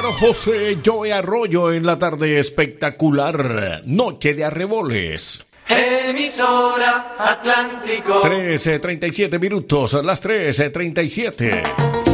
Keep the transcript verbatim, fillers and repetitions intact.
Claro, José Joe Arroyo en la tarde espectacular. Noche de arreboles. Emisora Atlántico. trece treinta y siete minutos, las trece treinta y siete.